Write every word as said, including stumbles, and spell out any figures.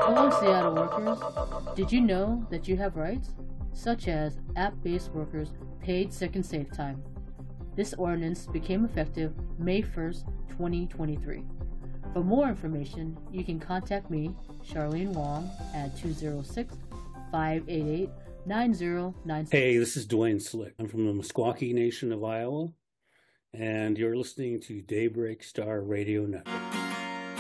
Hello, Seattle workers. Did you know that you have rights? Such as app-based workers' paid sick and safe time. This ordinance became effective May first, twenty twenty-three. For more information, you can contact me, Charlene Wong, at two oh six, five eight eight, nine oh nine six. Hey, this is Dwayne Slick. I'm from the Meskwaki Nation of Iowa, and you're listening to Daybreak Star Radio Network.